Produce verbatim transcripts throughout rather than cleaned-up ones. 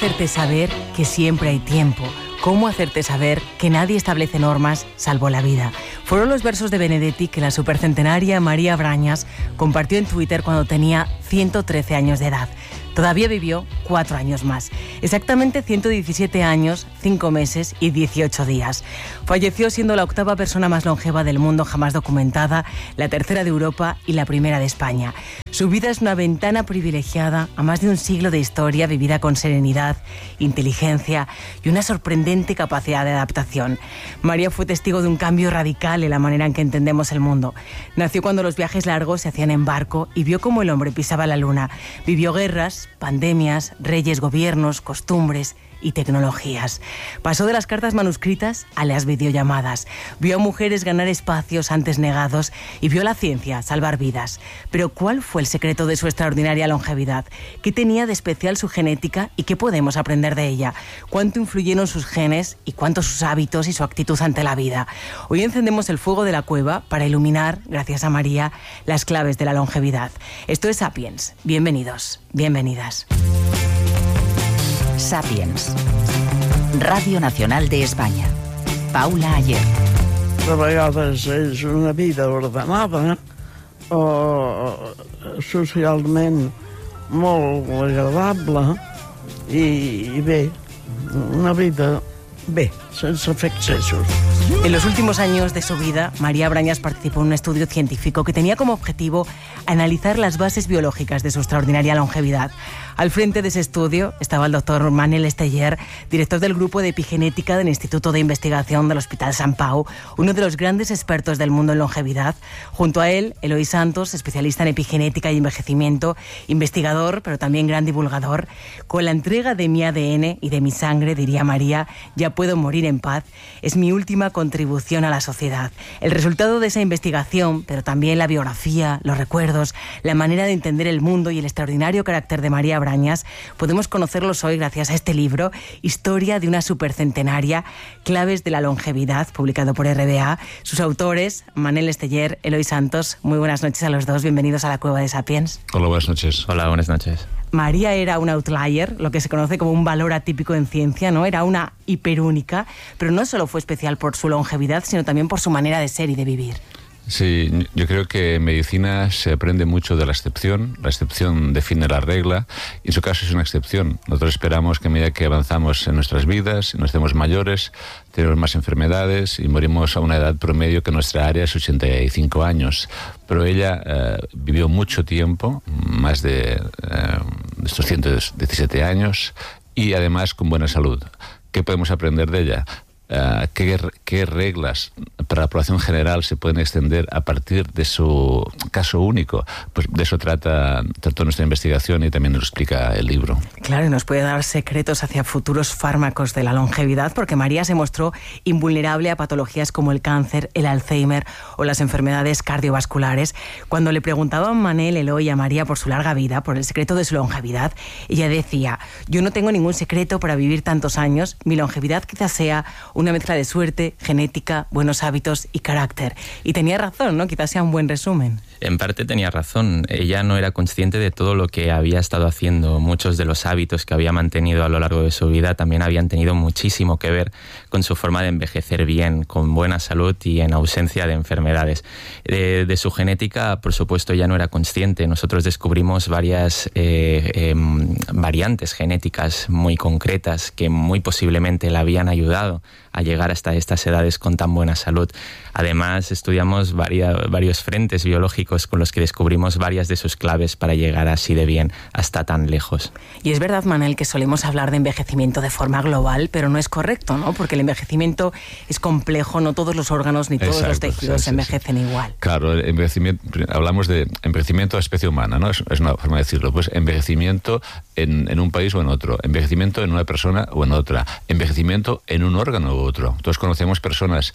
hacerte saber que siempre hay tiempo. Cómo hacerte saber que nadie establece normas salvo la vida. Fueron los versos de Benedetti que la supercentenaria María Brañas compartió en Twitter cuando tenía ciento trece años de edad. Todavía vivió cuatro años más. Exactamente ciento diecisiete años, cinco meses y dieciocho días. Falleció siendo la octava persona más longeva del mundo jamás documentada, la tercera de Europa y la primera de España. Su vida es una ventana privilegiada a más de un siglo de historia vivida con serenidad, inteligencia y una sorprendente capacidad de adaptación. María fue testigo de un cambio radical en la manera en que entendemos el mundo. Nació cuando los viajes largos se hacían en barco y vio cómo el hombre pisaba la luna. Vivió guerras, pandemias, reyes, gobiernos, costumbres y tecnologías. Pasó de las cartas manuscritas a las videollamadas. Vio a mujeres ganar espacios antes negados y vio a la ciencia salvar vidas. Pero ¿cuál fue el secreto de su extraordinaria longevidad? ¿Qué tenía de especial su genética y qué podemos aprender de ella? ¿Cuánto influyeron sus genes y cuánto sus hábitos y su actitud ante la vida? Hoy encendemos el fuego de la cueva para iluminar, gracias a María, las claves de la longevidad. Esto es Sapiens. Bienvenidos, bienvenidas. Sapiens. Radio Nacional de España. Paula Ayer. De vegades és una vida ordenada o socialment molt agradable i, i bé, una vida bé, sense fer excessos. En los últimos años de su vida, María Brañas participó en un estudio científico que tenía como objetivo analizar las bases biológicas de su extraordinaria longevidad. Al frente de ese estudio estaba el doctor Manel Esteller, director del Grupo de Epigenética del Instituto de Investigación del Hospital Sant Pau, uno de los grandes expertos del mundo en longevidad. Junto a él, Eloy Santos, especialista en epigenética y envejecimiento, investigador, pero también gran divulgador. Con la entrega de mi A D N y de mi sangre, diría María, ya puedo morir en paz. Es mi última contribución a la sociedad. El resultado de esa investigación, pero también la biografía, los recuerdos, la manera de entender el mundo y el extraordinario carácter de María Brañas, podemos conocerlos hoy gracias a este libro, Historia de una supercentenaria, Claves de la longevidad, publicado por R B A. Sus autores, Manel Esteller, Eloy Santos. Muy buenas noches a los dos, bienvenidos a la Cueva de Sapiens. Hola, buenas noches. Hola, buenas noches. María era un outlier, lo que se conoce como un valor atípico en ciencia, ¿no? Era una hiperúnica, pero no solo fue especial por su longevidad, sino también por su manera de ser y de vivir. Sí, yo creo que en medicina se aprende mucho de la excepción. La excepción define la regla y en su caso es una excepción. Nosotros esperamos que a medida que avanzamos en nuestras vidas, nos hacemos mayores, tenemos más enfermedades y morimos a una edad promedio que nuestra área es ochenta y cinco años. Pero ella eh, vivió mucho tiempo, más de, eh, de estos ciento diecisiete años y además con buena salud. ¿Qué podemos aprender de ella? Uh, ¿qué, qué reglas para la población general se pueden extender a partir de su caso único? Pues de eso trata, trata nuestra investigación y también nos lo explica el libro. Claro, y nos puede dar secretos hacia futuros fármacos de la longevidad, porque María se mostró invulnerable a patologías como el cáncer, el Alzheimer o las enfermedades cardiovasculares. Cuando le preguntaban a Manel, Eloy y a María por su larga vida, por el secreto de su longevidad, ella decía: yo no tengo ningún secreto para vivir tantos años, mi longevidad quizás sea una mezcla de suerte, genética, buenos hábitos y carácter. Y tenía razón, ¿no? Quizás sea un buen resumen. En parte tenía razón. Ella no era consciente de todo lo que había estado haciendo. Muchos de los hábitos que había mantenido a lo largo de su vida también habían tenido muchísimo que ver con su forma de envejecer bien, con buena salud y en ausencia de enfermedades. De, de su genética, por supuesto, ella no era consciente. Nosotros descubrimos varias eh, eh, variantes genéticas muy concretas que muy posiblemente la habían ayudado a llegar hasta estas edades con tan buena salud. Además, estudiamos varia, varios frentes biológicos con los que descubrimos varias de sus claves para llegar así de bien hasta tan lejos. Y es verdad, Manel, que solemos hablar de envejecimiento de forma global, pero no es correcto, ¿no? Porque el envejecimiento es complejo, no todos los órganos ni todos Exacto, los tejidos sí, envejecen sí, sí. igual. Claro, el envejecimiento, hablamos de envejecimiento de la especie humana, ¿no? Es, es una forma de decirlo. Pues envejecimiento en, en un país o en otro, envejecimiento en una persona o en otra, envejecimiento en un órgano u otro. Todos conocemos personas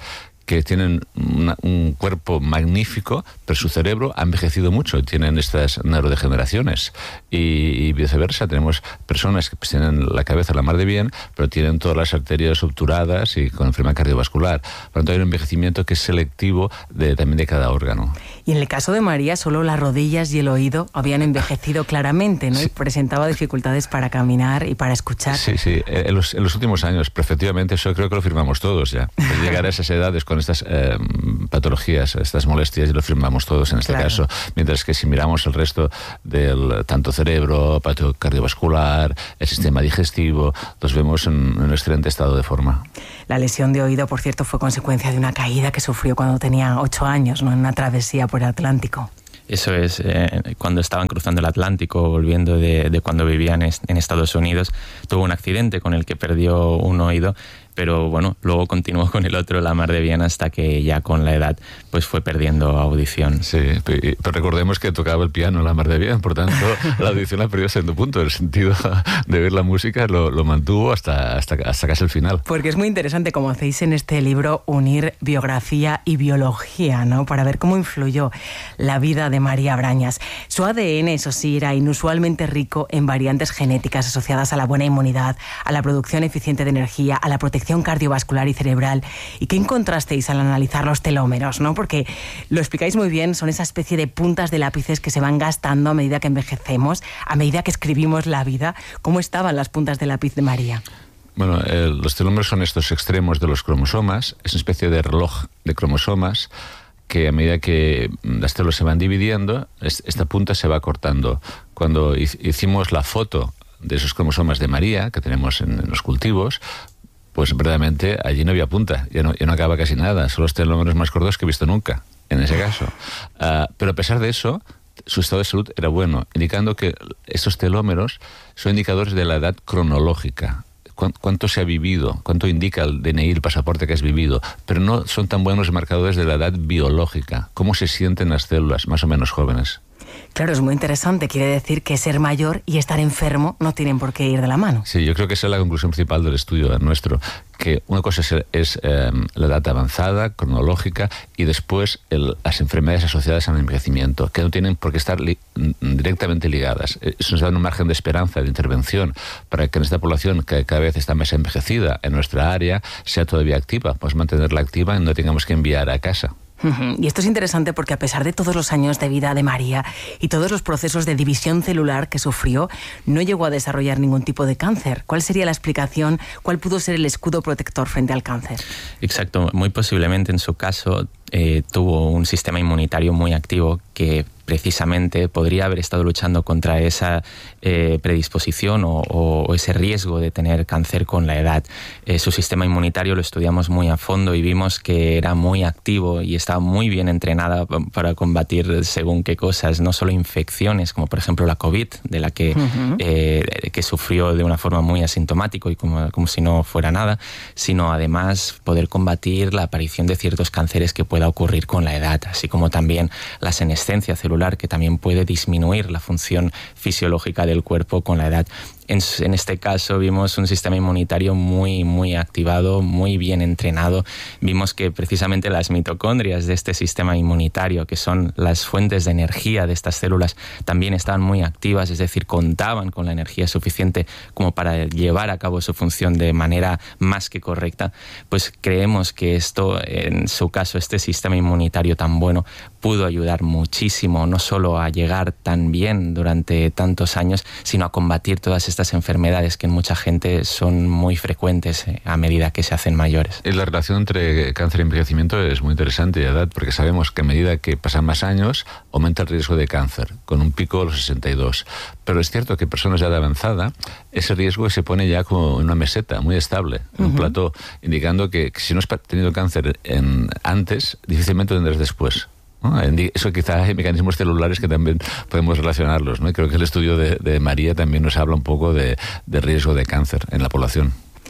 que tienen una, un cuerpo magnífico, pero su cerebro ha envejecido mucho y tienen estas neurodegeneraciones. Y, y viceversa, tenemos personas que pues, tienen la cabeza la mar de bien, pero tienen todas las arterias obturadas y con enfermedad cardiovascular. Por lo tanto, hay un envejecimiento que es selectivo de, también de cada órgano. Y en el caso de María, solo las rodillas y el oído habían envejecido claramente, ¿no? Sí. Y presentaba dificultades para caminar y para escuchar. Sí, sí. En los, en los últimos años, pero efectivamente, eso creo que lo firmamos todos ya. Llegar a esas edades con estas eh, patologías, estas molestias, y lo firmamos todos en este claro. caso. Mientras que si miramos el resto del tanto cerebro, patio cardiovascular, el sistema digestivo, los vemos en, en un excelente estado de forma. La lesión de oído, por cierto, fue consecuencia de una caída que sufrió cuando tenía ocho años, ¿no? En una travesía por el Atlántico. Eso es, eh, cuando estaban cruzando el Atlántico, volviendo de, de cuando vivían en Estados Unidos, tuvo un accidente con el que perdió un oído, pero bueno, luego continuó con el otro la mar de bien hasta que ya con la edad pues fue perdiendo audición. Sí, pero recordemos que tocaba el piano la mar de bien, por tanto la audición la perdió a cierto punto, el sentido de ver la música lo, lo mantuvo hasta, hasta, hasta casi el final. Porque es muy interesante, como hacéis en este libro, unir biografía y biología, ¿no? Para ver cómo influyó la vida de María Brañas. Su A D N, eso sí, era inusualmente rico en variantes genéticas asociadas a la buena inmunidad, a la producción eficiente de energía, a la protección cardiovascular y cerebral. ¿Y qué encontrasteis al analizar los telómeros, ¿no? Porque lo explicáis muy bien, son esa especie de puntas de lápices que se van gastando a medida que envejecemos, a medida que escribimos la vida. ¿Cómo estaban las puntas de lápiz de María? Bueno, eh, los telómeros son estos extremos de los cromosomas, es una especie de reloj de cromosomas que a medida que las células se van dividiendo, esta punta se va cortando. Cuando hicimos la foto de esos cromosomas de María, que tenemos en, en los cultivos, pues verdaderamente allí no había punta, ya no, ya no acaba casi nada, son los telómeros más cortos que he visto nunca, en ese caso. Uh, pero a pesar de eso, su estado de salud era bueno, indicando que estos telómeros son indicadores de la edad cronológica. Cuánto se ha vivido, cuánto indica el D N I, el pasaporte que has vivido, pero no son tan buenos marcadores de la edad biológica, cómo se sienten las células más o menos jóvenes. Claro, es muy interesante. Quiere decir que ser mayor y estar enfermo no tienen por qué ir de la mano. Sí, yo creo que esa es la conclusión principal del estudio nuestro, que una cosa es, es eh, la edad avanzada, cronológica, y después el, las enfermedades asociadas al envejecimiento, que no tienen por qué estar li, directamente ligadas. Eso nos da un margen de esperanza, de intervención, para que en esta población que cada vez está más envejecida en nuestra área, sea todavía activa, pues mantenerla activa y no tengamos que enviar a casa. Y esto es interesante porque a pesar de todos los años de vida de María y todos los procesos de división celular que sufrió, no llegó a desarrollar ningún tipo de cáncer. ¿Cuál sería la explicación? ¿Cuál pudo ser el escudo protector frente al cáncer? Exacto. Muy posiblemente en su caso eh, tuvo un sistema inmunitario muy activo que precisamente podría haber estado luchando contra esa eh, predisposición o, o ese riesgo de tener cáncer con la edad. Eh, su sistema inmunitario lo estudiamos muy a fondo y vimos que era muy activo y estaba muy bien entrenada para combatir según qué cosas, no solo infecciones como por ejemplo la COVID, de la que, uh-huh. eh, que sufrió de una forma muy asintomática y como, como si no fuera nada, sino además poder combatir la aparición de ciertos cánceres que pueda ocurrir con la edad, así como también la senescencia celular, que también puede disminuir la función fisiológica del cuerpo con la edad. En, en este caso vimos un sistema inmunitario muy, muy activado, muy bien entrenado. Vimos que precisamente las mitocondrias de este sistema inmunitario, que son las fuentes de energía de estas células, también estaban muy activas, es decir, contaban con la energía suficiente como para llevar a cabo su función de manera más que correcta. Pues creemos que esto, en su caso, este sistema inmunitario tan bueno, pudo ayudar muchísimo, no solo a llegar tan bien durante tantos años, sino a combatir todas estas enfermedades que en mucha gente son muy frecuentes eh, a medida que se hacen mayores. La relación entre cáncer y envejecimiento es muy interesante, ¿verdad? Porque sabemos que a medida que pasan más años, aumenta el riesgo de cáncer, con un pico a los sesenta y dos. Pero es cierto que personas ya de avanzada, ese riesgo se pone ya como en una meseta, muy estable, en uh-huh. un plató, indicando que, que si no has tenido cáncer en, antes, difícilmente tendrás después. ¿no? Eso quizá hay mecanismos celulares que también podemos relacionarlos, ¿no? Y creo que el estudio de, de María también nos habla un poco de, de riesgo de cáncer en la población.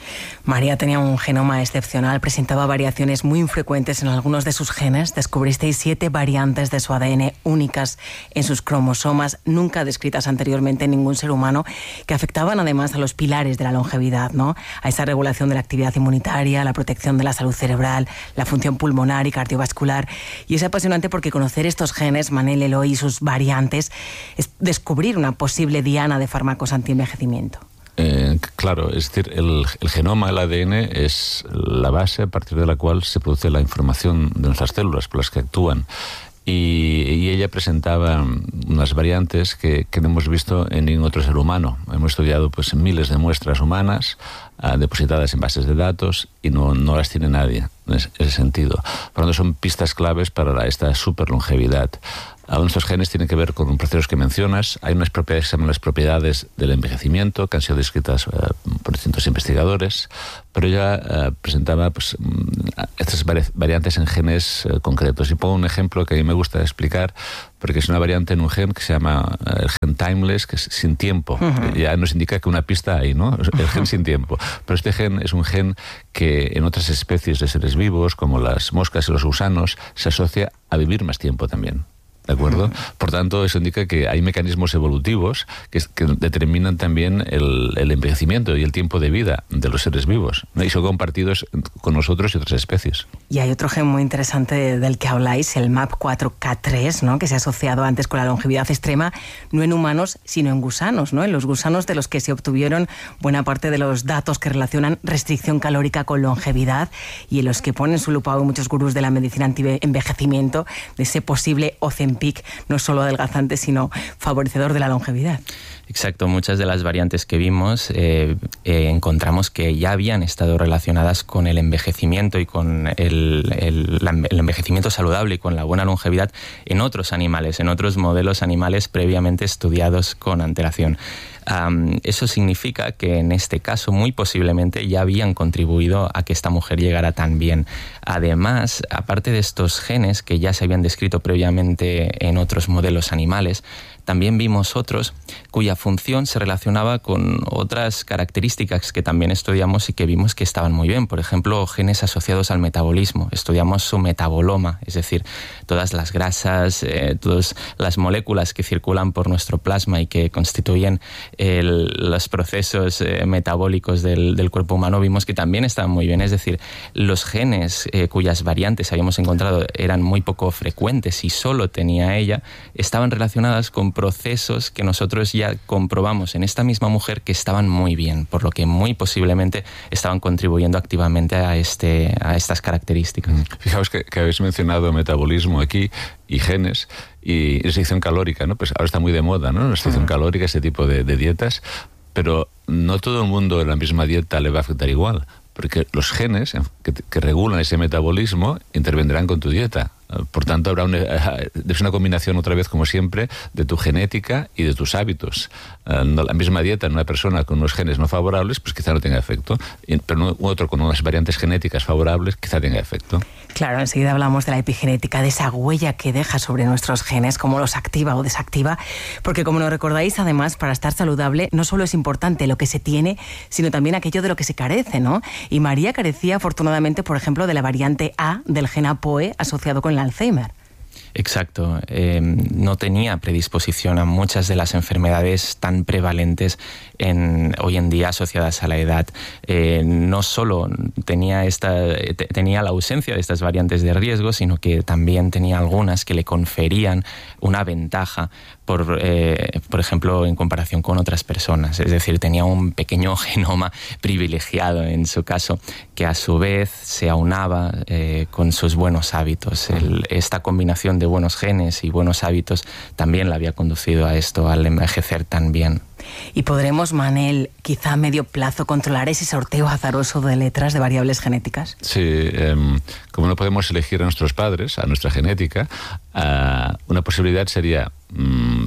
María tenía un genoma excepcional, presentaba variaciones muy infrecuentes en algunos de sus genes. Descubristeis siete variantes de su A D N únicas en sus cromosomas, nunca descritas anteriormente en ningún ser humano, que afectaban además a los pilares de la longevidad, ¿no? A esa regulación de la actividad inmunitaria, la protección de la salud cerebral, la función pulmonar y cardiovascular. Y es apasionante porque conocer estos genes, Manel, Eloy, y sus variantes, es descubrir una posible diana de fármacos antienvejecimiento. Eh, claro, es decir, el, el genoma, el A D N, es la base a partir de la cual se produce la información de nuestras células por las que actúan. Y, y ella presentaba unas variantes que, que no hemos visto en ningún otro ser humano. Hemos estudiado pues miles de muestras humanas uh, depositadas en bases de datos y no, no las tiene nadie en ese, ese sentido. Por lo tanto, son pistas claves para la, esta superlongevidad. Algunos de estos genes tienen que ver con procesos que mencionas. Hay unas propiedades que se llaman las propiedades del envejecimiento, que han sido descritas uh, por distintos investigadores, pero ella uh, presentaba pues, estas variantes en genes uh, concretos. Y pongo un ejemplo que a mí me gusta explicar, porque es una variante en un gen que se llama uh, el gen timeless, que es sin tiempo. Uh-huh. Ya nos indica que una pista hay, ¿no? El gen sin tiempo. Pero este gen es un gen que en otras especies de seres vivos, como las moscas y los gusanos, se asocia a vivir más tiempo también. ¿De acuerdo? Por tanto, eso indica que hay mecanismos evolutivos que, que determinan también el, el envejecimiento y el tiempo de vida de los seres vivos, ¿no? Y son compartidos con nosotros y otras especies. Y hay otro gen muy interesante del que habláis, el M A P cuatro K tres, ¿no? Que se ha asociado antes con la longevidad extrema, no en humanos, sino en gusanos, ¿no? En los gusanos de los que se obtuvieron buena parte de los datos que relacionan restricción calórica con longevidad y en los que ponen su lupa muchos gurús de la medicina anti-envejecimiento de ese posible Ozempic, no solo adelgazante, sino favorecedor de la longevidad. Exacto, muchas de las variantes que vimos eh, eh, encontramos que ya habían estado relacionadas con el envejecimiento y con el, el, el envejecimiento saludable y con la buena longevidad en otros animales, en otros modelos animales previamente estudiados con antelación. Um, eso significa que en este caso muy posiblemente ya habían contribuido a que esta mujer llegara tan bien. Además, aparte de estos genes que ya se habían descrito previamente en otros modelos animales, también vimos otros cuya función se relacionaba con otras características que también estudiamos y que vimos que estaban muy bien. Por ejemplo, genes asociados al metabolismo. Estudiamos su metaboloma, es decir, todas las grasas, eh, todas las moléculas que circulan por nuestro plasma y que constituyen el, los procesos eh, metabólicos del, del cuerpo humano. Vimos que también estaban muy bien. Es decir, los genes eh, cuyas variantes habíamos encontrado eran muy poco frecuentes y solo tenía ella, estaban relacionadas con procesos que nosotros ya comprobamos en esta misma mujer que estaban muy bien, por lo que muy posiblemente estaban contribuyendo activamente a, este, a estas características. Fijaos que, que habéis mencionado metabolismo aquí y genes y restricción calórica, ¿no? Pues ahora está muy de moda, ¿no? La restricción uh-huh. calórica, ese tipo de, de dietas, pero no todo el mundo en la misma dieta le va a afectar igual, porque los genes que, que regulan ese metabolismo intervendrán con tu dieta. Por tanto, habrá una, es una combinación, otra vez, como siempre, de tu genética y de tus hábitos. La misma dieta en una persona con unos genes no favorables, pues quizá no tenga efecto, pero otro con unas variantes genéticas favorables quizá tenga efecto. Claro, enseguida hablamos de la epigenética, de esa huella que deja sobre nuestros genes, cómo los activa o desactiva, porque como nos recordáis, además, para estar saludable no solo es importante lo que se tiene, sino también aquello de lo que se carece, ¿no? Y María carecía, afortunadamente, por ejemplo, de la variante A del gen A P O E asociado con el Alzheimer. Exacto. Eh, no tenía predisposición a muchas de las enfermedades tan prevalentes en, hoy en día asociadas a la edad. Eh, no solo tenía, esta, te, tenía la ausencia de estas variantes de riesgo, sino que también tenía algunas que le conferían una ventaja, por, eh, por ejemplo, en comparación con otras personas. Es decir, tenía un pequeño genoma privilegiado en su caso, que a su vez se aunaba eh, con sus buenos hábitos. El, esta combinación de buenos genes y buenos hábitos también la había conducido a esto, al envejecer tan bien. ¿Y podremos, Manel, quizá a medio plazo controlar ese sorteo azaroso de letras de variables genéticas? Sí, eh, como no podemos elegir a nuestros padres, a nuestra genética, uh, una posibilidad sería um,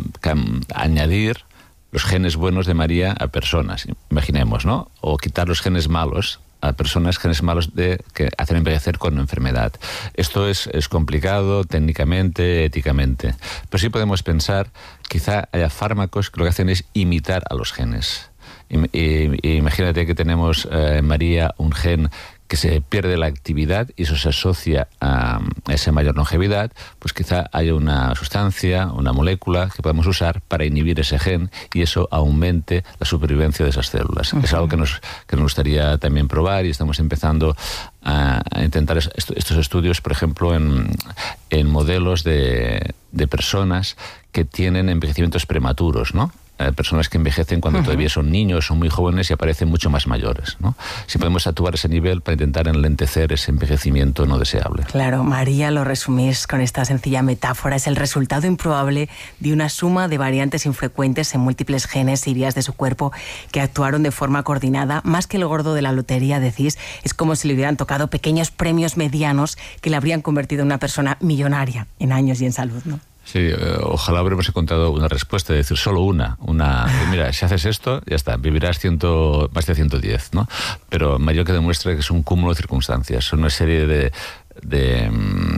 añadir los genes buenos de María a personas, imaginemos, ¿no? O quitar los genes malos a personas, genes malos de, que hacen envejecer con enfermedad. Esto es, es complicado técnicamente, éticamente, pero sí podemos pensar, quizá haya fármacos que lo que hacen es imitar a los genes. Y, y, y imagínate que tenemos eh, en María un gen que se pierde la actividad y eso se asocia a esa mayor longevidad, pues quizá haya una sustancia, una molécula que podemos usar para inhibir ese gen y eso aumente la supervivencia de esas células. Uh-huh. Es algo que nos, que nos gustaría también probar y estamos empezando a, a intentar est- estos estudios, por ejemplo, en, en modelos de, de personas que tienen envejecimientos prematuros, ¿no? Eh, personas que envejecen cuando uh-huh. todavía son niños, son muy jóvenes y aparecen mucho más mayores, ¿no? Si podemos actuar a ese nivel para intentar enlentecer ese envejecimiento no deseable. Claro, María, lo resumís con esta sencilla metáfora. Es el resultado improbable de una suma de variantes infrecuentes en múltiples genes y vías de su cuerpo que actuaron de forma coordinada. Más que el gordo de la lotería, decís, es como si le hubieran tocado pequeños premios medianos que le habrían convertido en una persona millonaria en años y en salud, ¿no? Sí, eh, ojalá hubiéramos encontrado una respuesta, es decir, solo una. una mira, si haces esto, ya está, vivirás ciento, más de ciento diez, ¿no? Pero mayor que demuestra que es un cúmulo de circunstancias, son una serie de, de,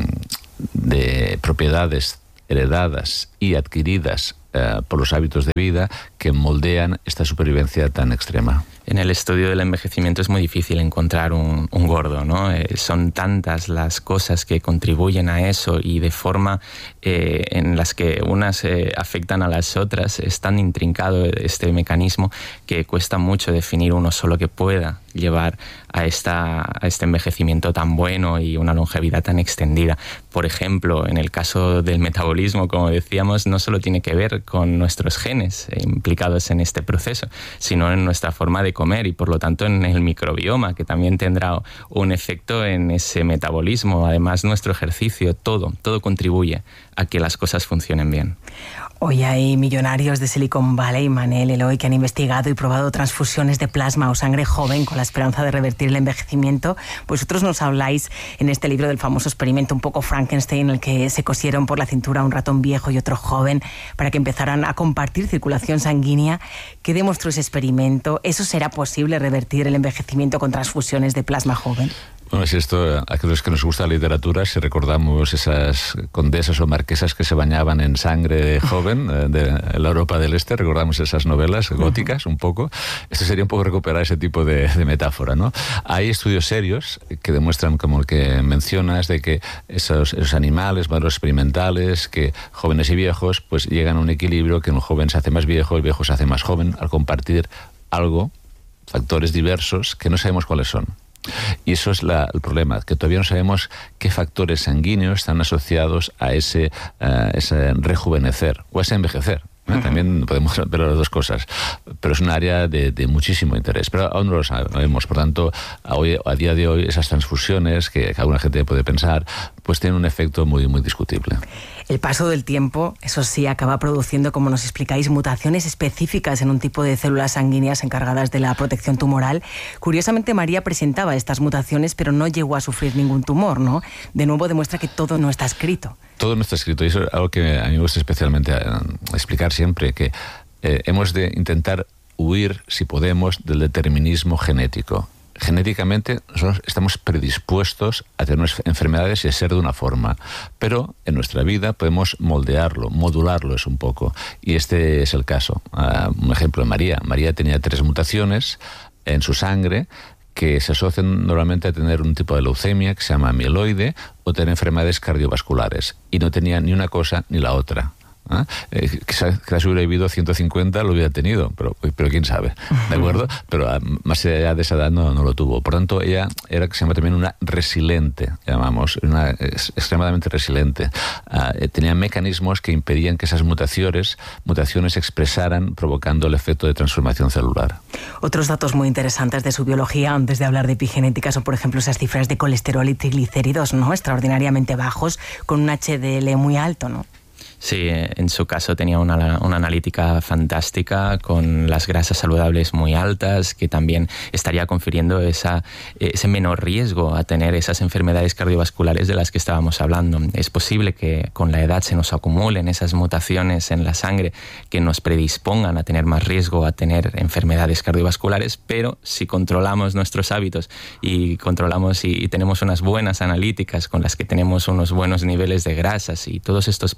de propiedades heredadas y adquiridas eh, por los hábitos de vida que moldean esta supervivencia tan extrema. En el estudio del envejecimiento es muy difícil encontrar un, un gordo, ¿no? Eh, son tantas las cosas que contribuyen a eso y de forma eh, en las que unas eh, afectan a las otras. Es tan intrincado este mecanismo que cuesta mucho definir uno solo que pueda llevar a, esta, a este envejecimiento tan bueno y una longevidad tan extendida. Por ejemplo, en el caso del metabolismo, como decíamos, no solo tiene que ver con nuestros genes eh, implicados en este proceso, sino en nuestra forma de comer y por lo tanto en el microbioma, que también tendrá un efecto en ese metabolismo. Además, nuestro ejercicio, todo, todo contribuye a que las cosas funcionen bien. Hoy hay millonarios de Silicon Valley, Manel, Eloy, que han investigado y probado transfusiones de plasma o sangre joven con la esperanza de revertir el envejecimiento. Vosotros nos habláis en este libro del famoso experimento un poco Frankenstein, en el que se cosieron por la cintura un ratón viejo y otro joven para que empezaran a compartir circulación sanguínea. ¿Qué demostró ese experimento? ¿Eso será posible, revertir el envejecimiento con transfusiones de plasma joven? Bueno, si esto, a aquellos que nos gusta la literatura, si recordamos esas condesas o marquesas que se bañaban en sangre joven de la Europa del Este, recordamos esas novelas góticas un poco, esto sería un poco recuperar ese tipo de, de metáfora, ¿no? Hay estudios serios que demuestran, como el que mencionas, de que esos, esos animales, modelos experimentales, que jóvenes y viejos, pues llegan a un equilibrio, que un joven se hace más viejo, el viejo se hace más joven, al compartir algo, factores diversos, que no sabemos cuáles son. Y eso es la, el problema, que todavía no sabemos qué factores sanguíneos están asociados a ese, uh, ese rejuvenecer o a ese envejecer. ¿eh? Uh-huh. También podemos ver las dos cosas, pero es un área de, de muchísimo interés, pero aún no lo sabemos. Por tanto, a, hoy, a día de hoy, esas transfusiones que, que alguna gente puede pensar, pues tienen un efecto muy, muy discutible. El paso del tiempo, eso sí, acaba produciendo, como nos explicáis, mutaciones específicas en un tipo de células sanguíneas encargadas de la protección tumoral. Curiosamente, María presentaba estas mutaciones, pero no llegó a sufrir ningún tumor, ¿no? De nuevo demuestra que todo no está escrito. Todo no está escrito, y eso es algo que a mí me gusta especialmente explicar siempre, que eh, hemos de intentar huir, si podemos, del determinismo genético. Genéticamente nosotros estamos predispuestos a tener enfermedades y a ser de una forma, pero en nuestra vida podemos moldearlo, modularlo es un poco, y este es el caso. Uh, un ejemplo de María. María tenía tres mutaciones en su sangre que se asocian normalmente a tener un tipo de leucemia que se llama mieloide o tener enfermedades cardiovasculares, y no tenía ni una cosa ni la otra. ¿Ah? Eh, quizás si hubiera vivido ciento cincuenta lo hubiera tenido, pero, pero quién sabe, ¿de acuerdo? Pero uh, más allá de esa edad no, no lo tuvo. Por tanto, ella era, que se llama también una resiliente, llamamos, una es, extremadamente resiliente. Uh, tenía mecanismos que impedían que esas mutaciones, mutaciones se expresaran, provocando el efecto de transformación celular. Otros datos muy interesantes de su biología, antes de hablar de epigenética, son, por ejemplo, esas cifras de colesterol y triglicéridos, ¿no? Extraordinariamente bajos, con un H D L muy alto, ¿no? Sí, en su caso tenía una, una analítica fantástica con las grasas saludables muy altas, que también estaría confiriendo esa, ese menor riesgo a tener esas enfermedades cardiovasculares de las que estábamos hablando. Es posible que con la edad se nos acumulen esas mutaciones en la sangre que nos predispongan a tener más riesgo a tener enfermedades cardiovasculares, pero si controlamos nuestros hábitos y controlamos y, y tenemos unas buenas analíticas con las que tenemos unos buenos niveles de grasas y todos estos parámetros,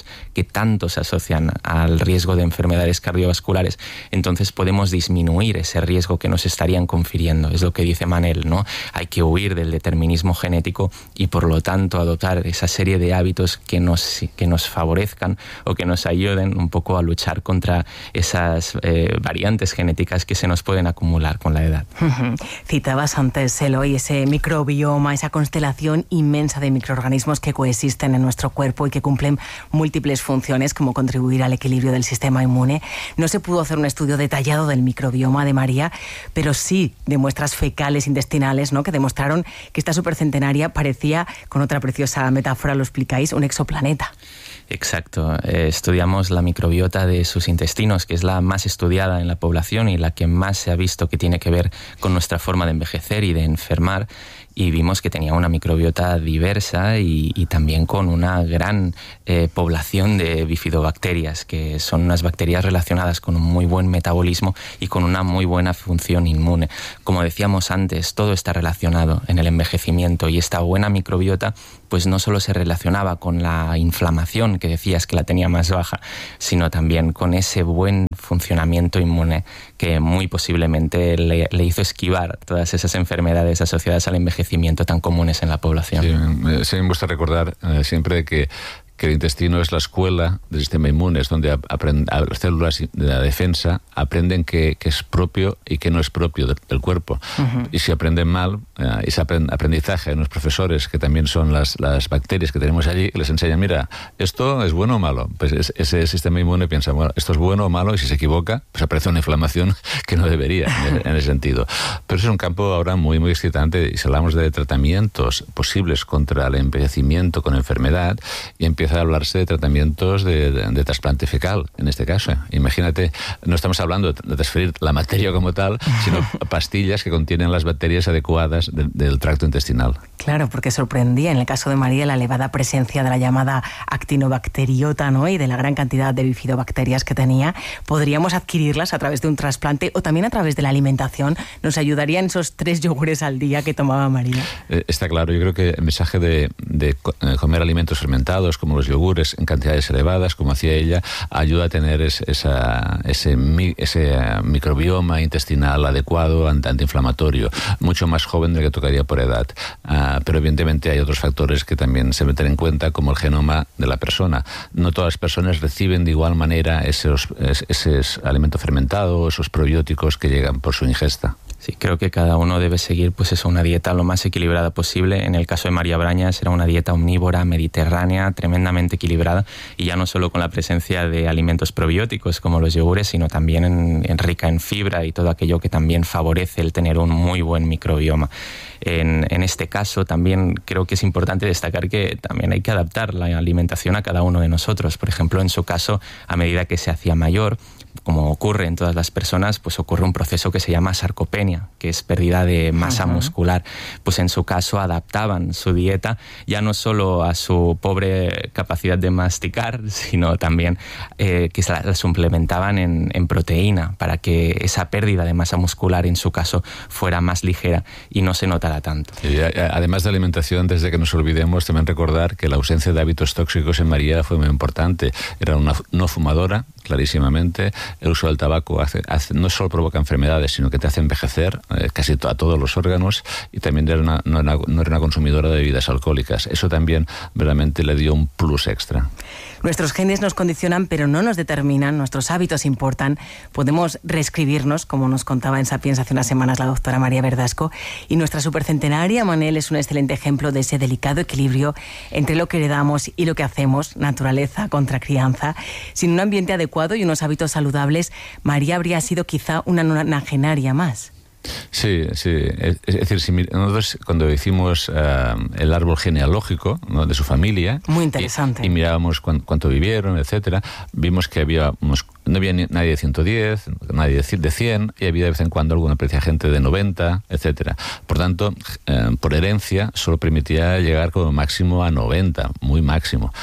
hábitos que tanto se asocian al riesgo de enfermedades cardiovasculares, entonces podemos disminuir ese riesgo que nos estarían confiriendo. Es lo que dice Manel, ¿no? Hay que huir del determinismo genético y por lo tanto adoptar esa serie de hábitos que nos, que nos favorezcan o que nos ayuden un poco a luchar contra esas eh, variantes genéticas que se nos pueden acumular con la edad. Citabas antes, Eloy, ese microbioma, esa constelación inmensa de microorganismos que coexisten en nuestro cuerpo y que cumplen múltiples funciones, como contribuir al equilibrio del sistema inmune. No se pudo hacer un estudio detallado del microbioma de María, pero sí de muestras fecales intestinales, ¿no?, que demostraron que esta supercentenaria parecía, con otra preciosa metáfora lo explicáis, un exoplaneta. Exacto. Eh, estudiamos la microbiota de sus intestinos, que es la más estudiada en la población y la que más se ha visto que tiene que ver con nuestra forma de envejecer y de enfermar. Y vimos que tenía una microbiota diversa y, y también con una gran eh, población de bifidobacterias, que son unas bacterias relacionadas con un muy buen metabolismo y con una muy buena función inmune. Como decíamos antes, todo está relacionado en el envejecimiento y esta buena microbiota pues no solo se relacionaba con la inflamación, que decías que la tenía más baja, sino también con ese buen funcionamiento inmune que muy posiblemente le, le hizo esquivar todas esas enfermedades asociadas al envejecimiento tan comunes en la población. Sí, sí me gusta recordar eh, siempre que que el intestino es la escuela del sistema inmune, es donde aprend, las células de la defensa aprenden qué es propio y qué no es propio de, del cuerpo. Uh-huh. Y si aprenden mal, eh, ese aprendizaje de los profesores, que también son las, las bacterias que tenemos allí, les enseñan, mira, ¿esto es bueno o malo? Pues es, ese sistema inmune piensa, bueno, esto es bueno o malo, y si se equivoca, pues aparece una inflamación que no debería, en, en ese sentido. Pero es un campo ahora muy, muy excitante, y si hablamos de tratamientos posibles contra el envejecimiento con enfermedad, y empieza a hablarse de tratamientos de, de, de trasplante fecal, en este caso. Imagínate, no estamos hablando de transferir la materia como tal, sino pastillas que contienen las bacterias adecuadas de, del tracto intestinal. Claro, porque sorprendía en el caso de María la elevada presencia de la llamada actinobacteriota, ¿no?, y de la gran cantidad de bifidobacterias que tenía. Podríamos adquirirlas a través de un trasplante o también a través de la alimentación. ¿Nos ayudarían esos tres yogures al día que tomaba María? Eh, está claro, yo creo que el mensaje de, de comer alimentos fermentados, como los yogures en cantidades elevadas, como hacía ella, ayuda a tener es, esa, ese, ese microbioma intestinal adecuado, antiinflamatorio, mucho más joven del que tocaría por edad. Uh, pero evidentemente hay otros factores que también se meten en cuenta, como el genoma de la persona. No todas las personas reciben de igual manera esos, esos alimentos fermentados, esos probióticos que llegan por su ingesta. Sí, creo que cada uno debe seguir pues eso, una dieta lo más equilibrada posible. En el caso de María Brañas era una dieta omnívora, mediterránea, tremendamente equilibrada, y ya no solo con la presencia de alimentos probióticos como los yogures, sino también en, en rica en fibra y todo aquello que también favorece el tener un muy buen microbioma. En, en este caso también creo que es importante destacar que también hay que adaptar la alimentación a cada uno de nosotros. Por ejemplo, en su caso, a medida que se hacía mayor, como ocurre en todas las personas, pues ocurre un proceso que se llama sarcopenia, que es pérdida de masa uh-huh. muscular. Pues en su caso adaptaban su dieta ya no solo a su pobre capacidad de masticar, sino también eh, que la, la suplementaban en, en proteína para que esa pérdida de masa muscular en su caso fuera más ligera y no se notara tanto. Y además de alimentación, antes de que nos olvidemos, también recordar que la ausencia de hábitos tóxicos en María fue muy importante. Era una no fumadora, clarísimamente. El uso del tabaco hace, hace, no solo provoca enfermedades, sino que te hace envejecer eh, casi a todos los órganos, y también era una, no, era, no era una consumidora de bebidas alcohólicas. Eso también realmente le dio un plus extra. Nuestros genes nos condicionan, pero no nos determinan. Nuestros hábitos importan. Podemos reescribirnos, como nos contaba en Sapiens hace unas semanas la doctora María Verdasco, y nuestra supercentenaria Manel es un excelente ejemplo de ese delicado equilibrio entre lo que heredamos y lo que hacemos, naturaleza contra crianza. Sin un ambiente adecuado y unos hábitos saludables, María habría sido quizá una nonagenaria más. Sí, sí. Es, es decir, si nosotros cuando hicimos uh, el árbol genealógico, ¿no?, de su familia, muy interesante, y, y mirábamos cuánto, cuánto vivieron, etcétera, vimos que había unos, no había ni, nadie de ciento diez, nadie de cien, y había de vez en cuando alguna precia gente de noventa, etcétera. Por tanto, eh, por herencia, solo permitía llegar como máximo a noventa, muy máximo.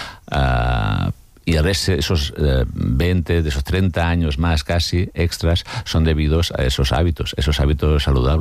Uh, Y el resto, esos eh, veinte, de esos treinta años más casi extras, son debidos a esos hábitos, esos hábitos saludables.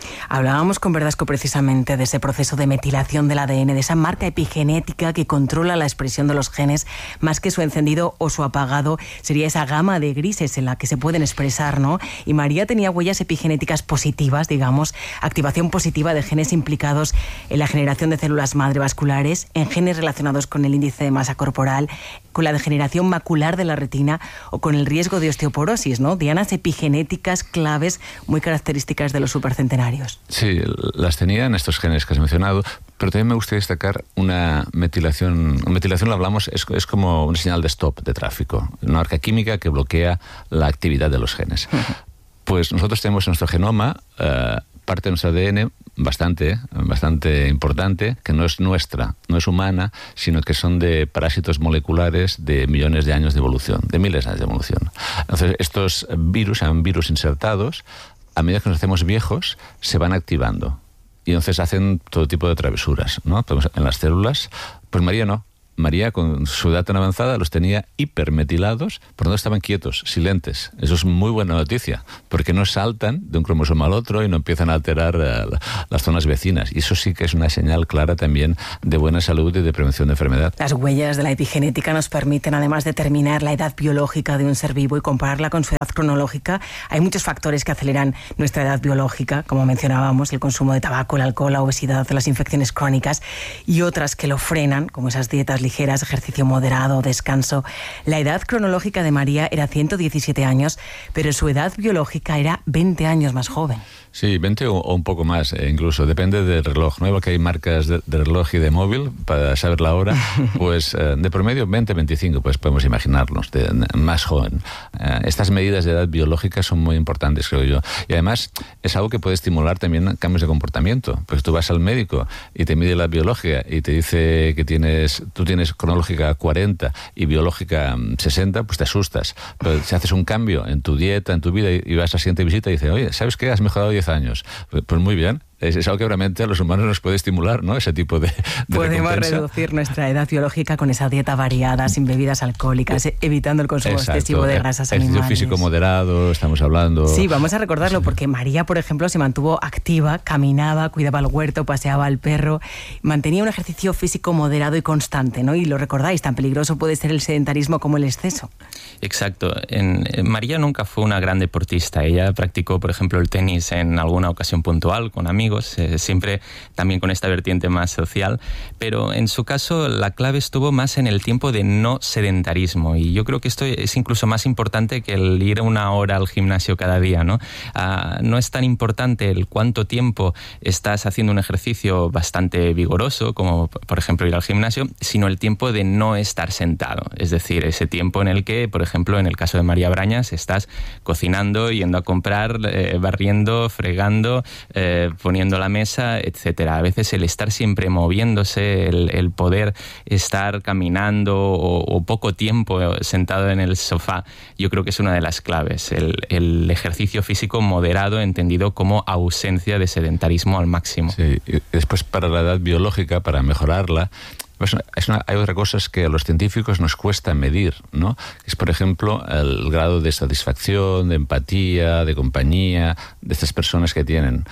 Hablábamos con Verdasco precisamente de ese proceso de metilación del A D N, de esa marca epigenética que controla la expresión de los genes, más que su encendido o su apagado, sería esa gama de grises en la que se pueden expresar, ¿no? Y María tenía huellas epigenéticas positivas, digamos, activación positiva de genes implicados en la generación de células madre vasculares, en genes relacionados con el índice de masa corporal, con la degeneración macular de la retina o con el riesgo de osteoporosis, ¿no? Dianas epigenéticas claves muy características de los supercentenarios. Sí, las tenía en estos genes que has mencionado, pero también me gustaría destacar una metilación. Metilación, lo hablamos, es, es como una señal de stop de tráfico, una marca química que bloquea la actividad de los genes. Pues nosotros tenemos en nuestro genoma uh, parte de nuestro A D N bastante, bastante importante, que no es nuestra, no es humana, sino que son de parásitos moleculares de millones de años de evolución, de miles de años de evolución. Entonces, estos virus, se llaman virus insertados, a medida que nos hacemos viejos, se van activando. Y entonces hacen todo tipo de travesuras, ¿no? En las células. Pues María no. María, con su edad tan avanzada, los tenía hipermetilados, por lo tanto estaban quietos, silentes. Eso es muy buena noticia, porque no saltan de un cromosoma al otro y no empiezan a alterar uh, las zonas vecinas. Y eso sí que es una señal clara también de buena salud y de prevención de enfermedad. Las huellas de la epigenética nos permiten además determinar la edad biológica de un ser vivo y compararla con su edad cronológica. Hay muchos factores que aceleran nuestra edad biológica, como mencionábamos, el consumo de tabaco, el alcohol, la obesidad, las infecciones crónicas, y otras que lo frenan, como esas dietas ligeras, ejercicio moderado, descanso. La edad cronológica de María era ciento diecisiete años, pero su edad biológica era veinte años más joven. Sí, veinte o, o un poco más, eh, incluso, depende del reloj, ¿no? Porque hay marcas de, de reloj y de móvil para saber la hora, pues eh, de promedio veinte, veinticinco, pues podemos imaginarnos, de, de, más joven. Eh, estas medidas de edad biológica son muy importantes, creo yo. Y además es algo que puede estimular también cambios de comportamiento, porque tú vas al médico y te mide la biología y te dice que tienes, tú tienes cronológica cuarenta y biológica sesenta, pues te asustas. Pero si haces un cambio en tu dieta, en tu vida, y vas a la siguiente visita y dices, oye, ¿sabes qué? Has mejorado diez años. Pues muy bien. Es algo que realmente a los humanos nos puede estimular, ¿no? Ese tipo de, de Podemos recompensa. reducir nuestra edad biológica con esa dieta variada, sin bebidas alcohólicas, evitando el consumo Exacto. excesivo de grasas el animales. Ejercicio físico moderado, estamos hablando. Sí, vamos a recordarlo porque María, por ejemplo, se mantuvo activa, caminaba, cuidaba el huerto, paseaba al perro, mantenía un ejercicio físico moderado y constante, ¿no? Y lo recordáis, tan peligroso puede ser el sedentarismo como el exceso. Exacto. En, en María nunca fue una gran deportista. Ella practicó, por ejemplo, el tenis en alguna ocasión puntual con amigos, eh, siempre también con esta vertiente más social, pero en su caso la clave estuvo más en el tiempo de no sedentarismo, y yo creo que esto es incluso más importante que el ir una hora al gimnasio cada día, ¿no? Uh, no es tan importante el cuánto tiempo estás haciendo un ejercicio bastante vigoroso, como por ejemplo ir al gimnasio, sino el tiempo de no estar sentado, es decir, ese tiempo en el que, por ejemplo, en el caso de María Brañas, estás cocinando, yendo a comprar, eh, barriendo, fregando, eh, poniendo la mesa, etcétera. A veces el estar siempre moviéndose, el, el poder estar caminando o, o poco tiempo sentado en el sofá, yo creo que es una de las claves. El, el ejercicio físico moderado, entendido como ausencia de sedentarismo al máximo. Sí, y después para la edad biológica, para mejorarla, pues es una, hay otra cosa que a los científicos nos cuesta medir, ¿no? Es, por ejemplo, el grado de satisfacción, de empatía, de compañía de estas personas que tienen.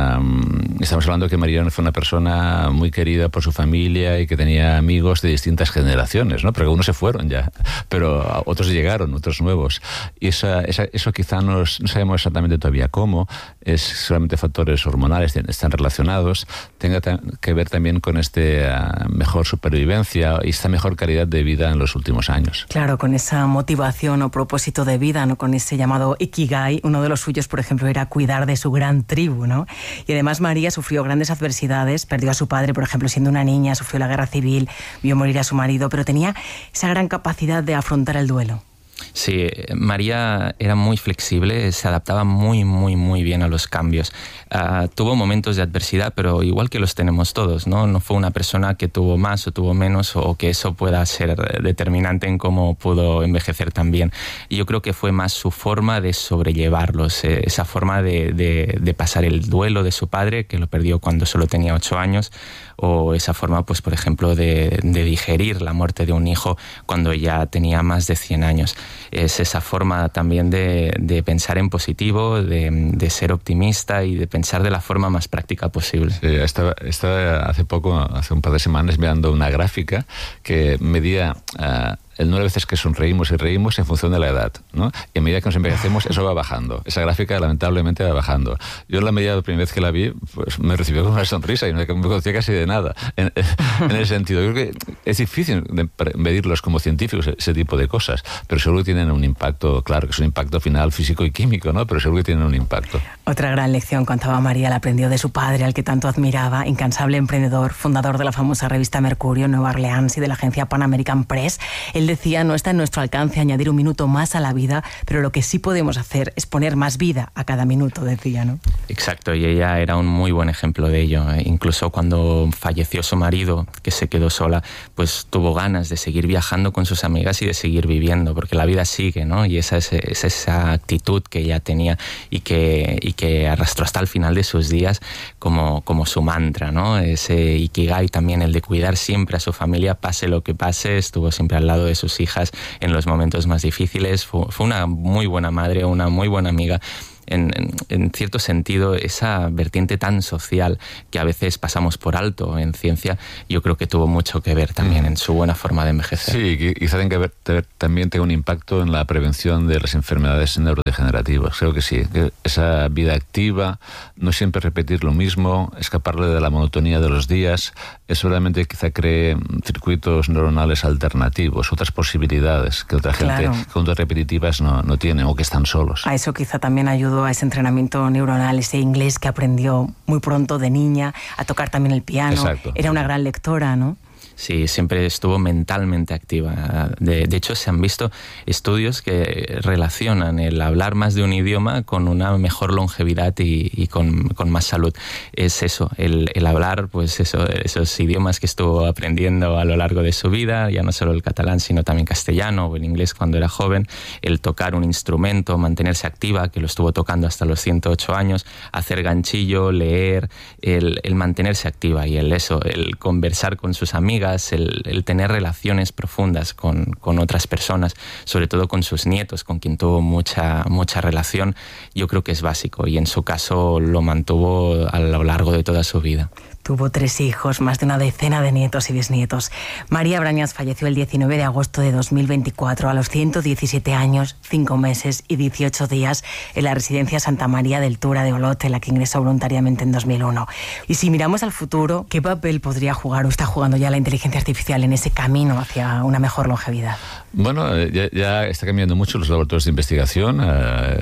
Um, estamos hablando que María fue una persona muy querida por su familia y que tenía amigos de distintas generaciones, ¿no? Porque algunos se fueron ya, pero otros llegaron, otros nuevos. Y esa, esa, eso quizá nos, no sabemos exactamente todavía cómo, es solamente factores hormonales, están relacionados, tenga que ver también con este uh, mejor supervivencia y esta mejor calidad de vida en los últimos años. Claro, con esa motivación o propósito de vida, ¿no? Con ese llamado Ikigai. Uno de los suyos, por ejemplo, era cuidar de su gran tribu, ¿no? Y además María sufrió grandes adversidades, perdió a su padre, por ejemplo, siendo una niña, sufrió la guerra civil, vio morir a su marido, pero tenía esa gran capacidad de afrontar el duelo. Sí, María era muy flexible, se adaptaba muy, muy, muy bien a los cambios. Uh, tuvo momentos de adversidad, pero igual que los tenemos todos, ¿no? No fue una persona que tuvo más o tuvo menos, o que eso pueda ser determinante en cómo pudo envejecer también. Y yo creo que fue más su forma de sobrellevarlos, eh, esa forma de, de, de pasar el duelo de su padre, que lo perdió cuando solo tenía ocho años, o esa forma, pues por ejemplo, de, de digerir la muerte de un hijo cuando ya tenía más de cien años. Es esa forma también de, de pensar en positivo, de, de ser optimista y de pensar de la forma más práctica posible. Sí, estaba, estaba hace poco, hace un par de semanas, mirando una gráfica que medía Uh, el número de veces que sonreímos y reímos en función de la edad, ¿no? Y a medida que nos envejecemos, eso va bajando. Esa gráfica, lamentablemente, va bajando. Yo, en la medida, la primera vez que la vi, pues me recibió con una sonrisa y no me conocía casi de nada. En, en ese sentido, yo creo que es difícil medirlos como científicos, ese tipo de cosas, pero seguro que tienen un impacto, claro, que es un impacto final físico y químico, ¿no? Pero seguro que tienen un impacto. Otra gran lección, contaba María, la aprendió de su padre, al que tanto admiraba, incansable emprendedor, fundador de la famosa revista Mercurio en Nueva Orleans y de la agencia Pan American Press. Él decía, no está en nuestro alcance añadir un minuto más a la vida, pero lo que sí podemos hacer es poner más vida a cada minuto, decía, ¿no? Exacto, y ella era un muy buen ejemplo de ello. Incluso cuando falleció su marido, que se quedó sola, pues tuvo ganas de seguir viajando con sus amigas y de seguir viviendo, porque la vida sigue, ¿no? Y esa es, es esa actitud que ella tenía y que, y que arrastró hasta el final de sus días como, como su mantra, ¿no? Ese ikigai también, el de cuidar siempre a su familia, pase lo que pase, estuvo siempre al lado de sus hijas en los momentos más difíciles. Fue, fue una muy buena madre, una muy buena amiga. En, en, en cierto sentido, esa vertiente tan social que a veces pasamos por alto en ciencia, yo creo que tuvo mucho que ver también en su buena forma de envejecer. Sí, quizá tenga que ver, tener, también tenga un impacto en la prevención de las enfermedades neurodegenerativas. Creo que sí, que esa vida activa, no siempre repetir lo mismo, escaparle de la monotonía de los días, eso realmente quizá cree circuitos neuronales alternativos, otras posibilidades que otra gente, claro, con conductas repetitivas no, no tienen o que están solos. A eso quizá también ayudó a ese entrenamiento neuronal, ese inglés que aprendió muy pronto de niña, a tocar también el piano. Exacto. Era una gran lectora, ¿no? Sí, siempre estuvo mentalmente activa. De, de hecho, se han visto estudios que relacionan el hablar más de un idioma con una mejor longevidad y, y con, con más salud. Es eso, el, el hablar, pues eso, esos idiomas que estuvo aprendiendo a lo largo de su vida, ya no solo el catalán, sino también castellano o el inglés cuando era joven, el tocar un instrumento, mantenerse activa, que lo estuvo tocando hasta los ciento ocho años, hacer ganchillo, leer, el, el mantenerse activa y el eso, el conversar con sus amigas, El, el tener relaciones profundas con, con otras personas, sobre todo con sus nietos, con quien tuvo mucha, mucha relación, yo creo que es básico y en su caso lo mantuvo a lo largo de toda su vida. Tuvo tres hijos, más de una decena de nietos y bisnietos. María Brañas falleció el diecinueve de agosto de dos mil veinticuatro a los ciento diecisiete años, cinco meses y dieciocho días en la residencia Santa María del Tura de Olot, en la que ingresó voluntariamente en dos mil uno. Y si miramos al futuro, ¿qué papel podría jugar o está jugando ya la inteligencia artificial en ese camino hacia una mejor longevidad? Bueno, ya, ya está cambiando mucho los laboratorios de investigación. Uh,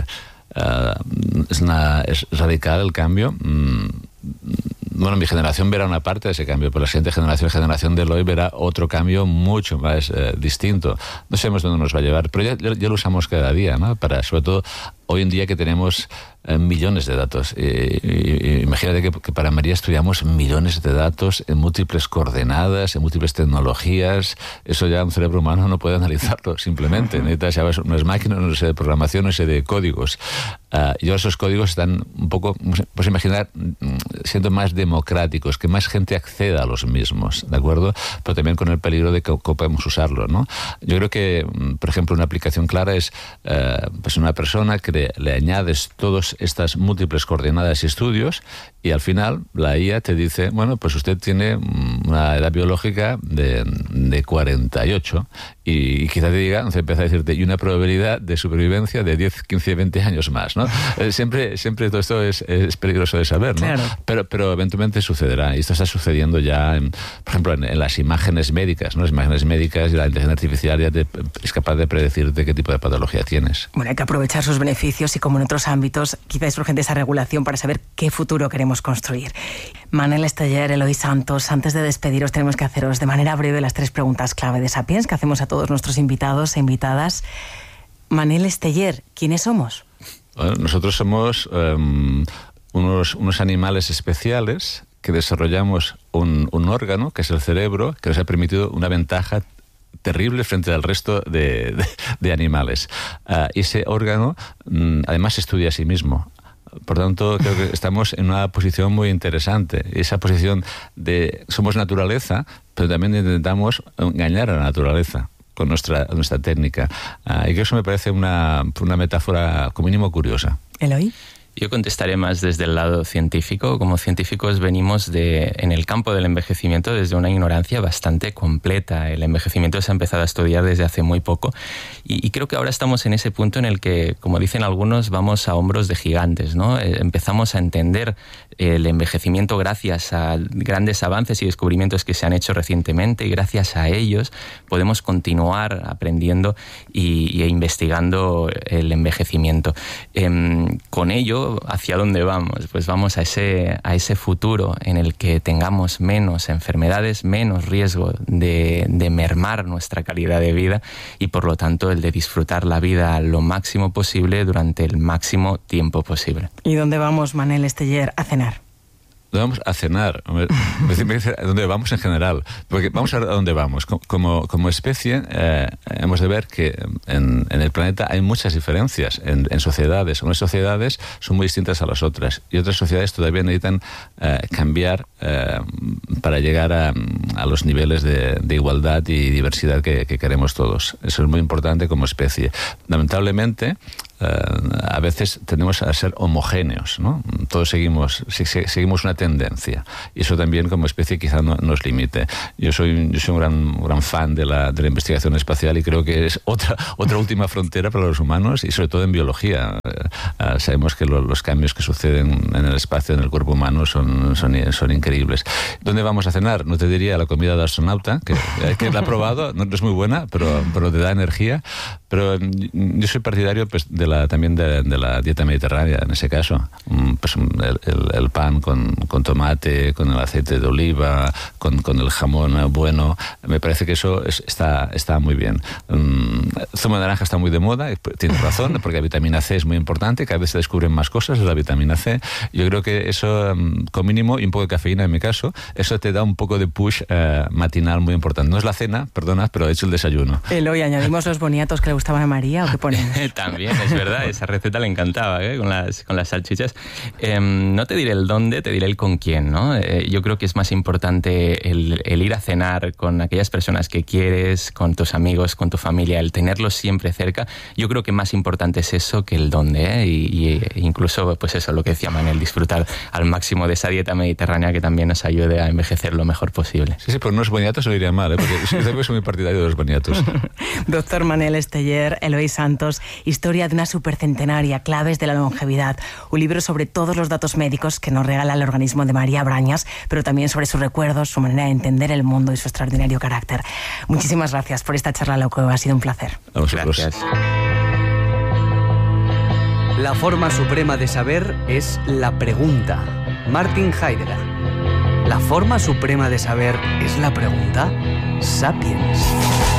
uh, es, una, es radical el cambio. Mm, Bueno, mi generación verá una parte de ese cambio, pero la siguiente generación, la generación de hoy, verá otro cambio mucho más eh, distinto. No sabemos dónde nos va a llevar, pero ya, ya lo usamos cada día, ¿no? Para, sobre todo, hoy en día que tenemos eh, millones de datos. Eh, y, y, imagínate que, que para María estudiamos millones de datos en múltiples coordenadas, en múltiples tecnologías. Eso ya un cerebro humano no puede analizarlo, simplemente. Necesitas ya unas máquinas, no sé de programación, no sé de códigos. Uh, y ahora esos códigos están un poco, pues imaginar, siendo más democráticos, que más gente acceda a los mismos, ¿de acuerdo? Pero también con el peligro de que, que podemos usarlo, ¿no? Yo creo que, por ejemplo, una aplicación clara es uh, pues una persona que le, le añades todas estas múltiples coordenadas y estudios y al final la I A te dice, bueno, pues usted tiene una edad biológica de, de cuarenta y ocho y, y quizá te diga, entonces empieza a decirte, y una probabilidad de supervivencia de diez, quince, veinte años más, ¿no? Eh, siempre, siempre todo esto es, es peligroso de saber, ¿no? Claro. Pero, pero eventualmente sucederá, y esto está sucediendo ya, en, por ejemplo, en, en las imágenes médicas, ¿no? Las imágenes médicas y la inteligencia artificial ya te, es capaz de predecirte qué tipo de patología tienes. Bueno, hay que aprovechar sus beneficios y, como en otros ámbitos, quizá es urgente esa regulación para saber qué futuro queremos construir. Manel Esteller, Eloy Santos, antes de despediros tenemos que haceros de manera breve las tres preguntas clave de Sapiens que hacemos a todos nuestros invitados e invitadas. Manel Esteller, ¿quiénes somos? Bueno, nosotros somos um, unos, unos animales especiales que desarrollamos un, un órgano, que es el cerebro, que nos ha permitido una ventaja terrible frente al resto de, de, de animales. Uh, ese órgano, um, además, estudia a sí mismo. Por tanto, creo que estamos en una posición muy interesante. Esa posición de somos naturaleza, pero también intentamos engañar a la naturaleza. con nuestra, nuestra técnica. Uh, y que eso me parece una, una metáfora como mínimo curiosa. Eloy. Yo contestaré más desde el lado científico. Como científicos venimos de, en el campo del envejecimiento desde una ignorancia bastante completa. El envejecimiento se ha empezado a estudiar desde hace muy poco y, y creo que ahora estamos en ese punto en el que, como dicen algunos, vamos a hombros de gigantes, ¿no? Eh, empezamos a entender el envejecimiento gracias a grandes avances y descubrimientos que se han hecho recientemente, y gracias a ellos podemos continuar aprendiendo y, y investigando el envejecimiento. Eh, con ello, ¿hacia dónde vamos? Pues vamos a ese, a ese futuro en el que tengamos menos enfermedades, menos riesgo de, de mermar nuestra calidad de vida y, por lo tanto, el de disfrutar la vida lo máximo posible durante el máximo tiempo posible. ¿Y dónde vamos, Manel Esteller, a cenar? Vamos a cenar, ¿dónde vamos en general? Porque vamos a ver a dónde vamos. Como, como especie, eh, hemos de ver que en, en el planeta hay muchas diferencias en, en sociedades. Unas sociedades son muy distintas a las otras y otras sociedades todavía necesitan eh, cambiar eh, para llegar a, a los niveles de, de igualdad y diversidad que, que queremos todos. Eso es muy importante como especie. Lamentablemente, Uh, a veces tendemos a ser homogéneos, ¿no? Todos seguimos se, se, seguimos una tendencia y eso también como especie quizá no, nos limite. Yo soy yo soy un gran gran fan de la, de la investigación espacial y creo que es otra otra última frontera para los humanos y sobre todo en biología. Uh, uh, sabemos que lo, los cambios que suceden en el espacio, en el cuerpo humano son, son, son increíbles. ¿Dónde vamos a cenar? No te diría la comida de astronauta, que, que la he probado, no es muy buena, pero, pero te da energía. Pero yo soy partidario pues, de la, también de, de la dieta mediterránea, en ese caso. Pues, el, el, el pan con, con tomate, con el aceite de oliva, con, con el jamón bueno. Me parece que eso es, está, está muy bien. Um, zumo de naranja está muy de moda, tienes razón, porque la vitamina C es muy importante, cada vez se descubren más cosas de la vitamina C. Yo creo que eso, um, con mínimo, y un poco de cafeína en mi caso, eso te da un poco de push uh, matinal muy importante. No es la cena, perdona, pero he hecho el desayuno. Eloy, ¿añadimos los boniatos que le gustaban a María o qué ponemos? También, es verdad, esa receta le encantaba, ¿eh? con, las, con las salchichas. Eh, no te diré el dónde, te diré el con quién, ¿no? Eh, yo creo que es más importante el, el ir a cenar con aquellas personas que quieres, con tus amigos, con tu familia, el tenerlos siempre cerca. Yo creo que más importante es eso que el dónde, ¿eh? y, y incluso, pues eso, lo que decía Manel, disfrutar al máximo de esa dieta mediterránea que también nos ayude a envejecer lo mejor posible. Sí, sí, pero unos boniatos no iría mal, ¿eh? Porque yo soy muy partidario de los boniatos. Doctor Manel Esteller, Eloy Santos, Historia de una supercentenaria, claves de la longevidad, un libro sobre todos los datos médicos que nos regala el organismo de María Brañas, pero también sobre sus recuerdos, su manera de entender el mundo y su extraordinario carácter. Muchísimas gracias por esta charla, loco, ha sido un placer. Gracias. La forma suprema de saber es la pregunta. Martin Heidegger. ¿La forma suprema de saber es la pregunta? Sapiens.